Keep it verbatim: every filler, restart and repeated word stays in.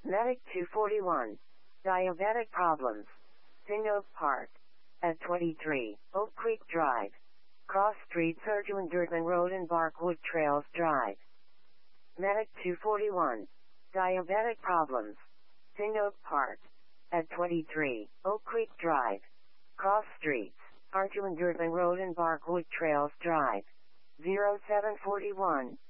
Medic two forty-one. Diabetic problems. Thin Oak Park. At twenty-three, Oak Creek Drive. Cross Street, Sirjuan Dirtman Road and Barkwood Trails Drive. Medic two forty-one. Diabetic problems. Thin Oak Park. At twenty-three, Oak Creek Drive. Cross Streets, Arjuan Dirtman Road and Barkwood Trails Drive. zero seven four one.